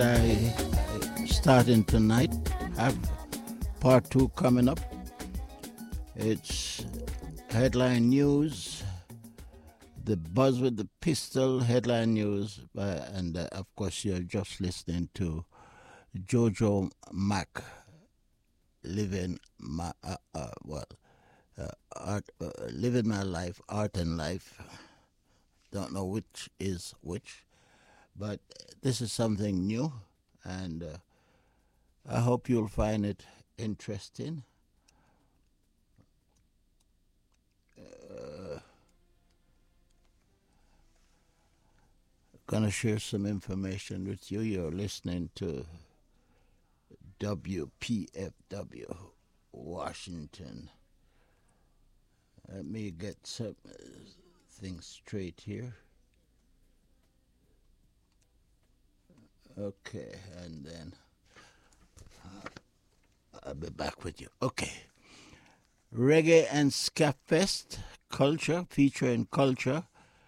I starting tonight. Have part 2 coming up. It's headline news, the buzz with the pistol, headline news, and of course you're just listening to Jojo Mack, living my living my life, art and life. Don't know which is which, but this is something new, and I hope you'll find it interesting. Gonna share some information with you. You're listening to WPFW, Washington. Let me get some things straight here. Okay, and then I'll be back with you. Okay. Reggae and Ska Fest, culture, featuring culture.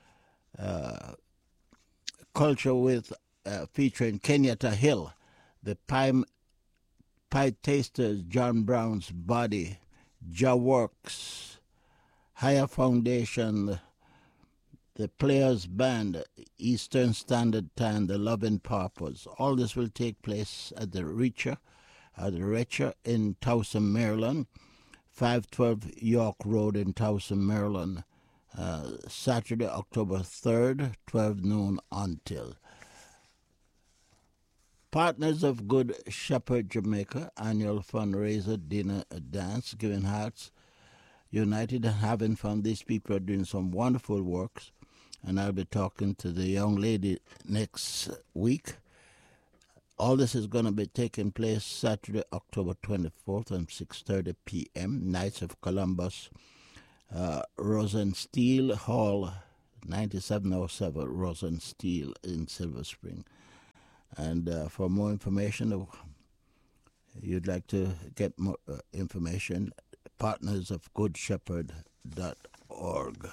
Culture with featuring Kenyatta Hill, the Pie Tasters, John Brown's Body, Ja Works, Higher Foundation, the Players Band, Eastern Standard Time, the Loving Purpose. All this will take place at the Reacher in Towson, Maryland, 512 York Road in Towson, Maryland. Saturday, October 3rd, 12 noon until. Partners of Good Shepherd Jamaica, annual fundraiser, dinner, dance, giving hearts united and having fun. These people are doing some wonderful works, and I'll be talking to the young lady next week. All this is going to be taking place Saturday, October 24th at 6:30 p.m., Knights of Columbus, Rosenstiel Hall, 9707 Rosenstiel in Silver Spring. And for more information, you'd like to get more information, partnersofgoodshepherd.org.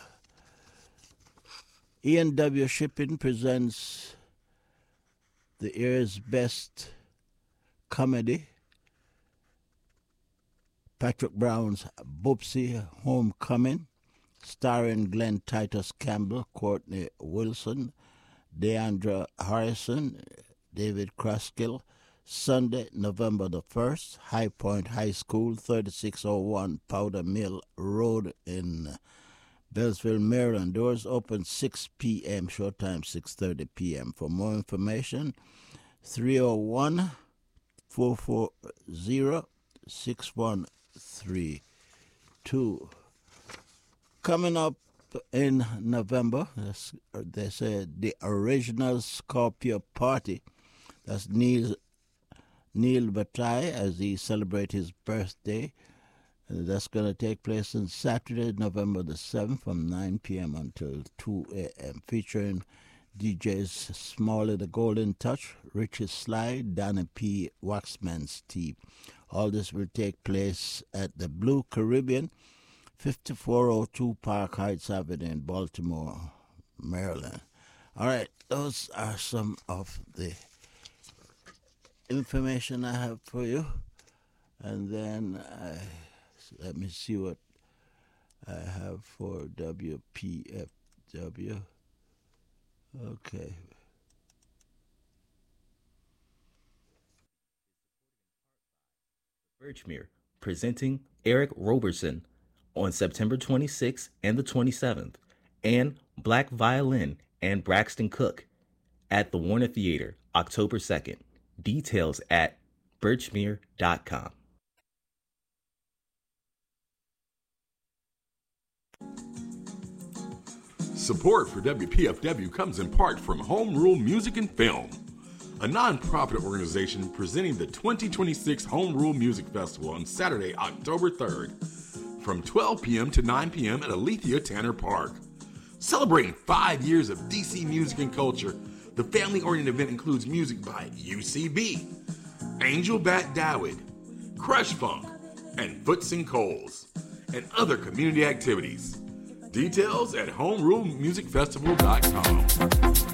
E&W Shipping presents the year's best comedy, Patrick Brown's Boopsie Homecoming, starring Glenn Titus Campbell, Courtney Wilson, Deandra Harrison, David Kraskill. Sunday, November the 1st, High Point High School, 3601 Powder Mill Road in Beltsville, Maryland. Doors open 6 p.m., showtime 6:30 p.m. For more information, 301-440-6132. Coming up in November, they say the original Scorpio Party. That's Neil Bataille as he celebrates his birthday. That's going to take place on Saturday, November the 7th from 9 p.m. until 2 a.m. featuring DJs Smalley the Golden Touch, Richie Sly, Danny P. Waxman Steve. All this will take place at the Blue Caribbean, 5402 Park Heights Avenue in Baltimore, Maryland. All right, those are some of the information I have for you. And then let me see what I have for WPFW. Okay. Birchmere, presenting Eric Roberson on September 26th and the 27th, and Black Violin and Braxton Cook at the Warner Theater, October 2nd. Details at birchmere.com. Support for WPFW comes in part from Home Rule Music and Film, a non-profit organization presenting the 2026 Home Rule Music Festival on Saturday, October 3rd, from 12 p.m. to 9 p.m. at Alethea Tanner Park. Celebrating 5 years of DC music and culture, the family-oriented event includes music by UCB, Angel Bat Dawid, Crush Funk, and Foots and Coles, and other community activities. Details at homerulemusicfestival.com.